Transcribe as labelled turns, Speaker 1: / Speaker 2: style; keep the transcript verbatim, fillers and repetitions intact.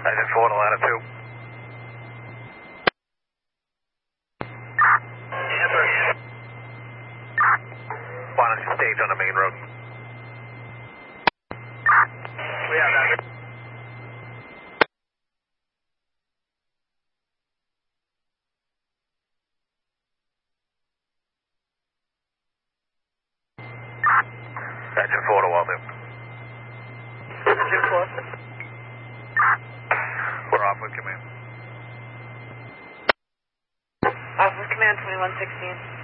Speaker 1: Engine four to line of two. Why don't you stage on the main road? We have that. Engine four to Waldo.
Speaker 2: Engine four.
Speaker 1: We're off with command.
Speaker 2: Off with command twenty-one sixteen.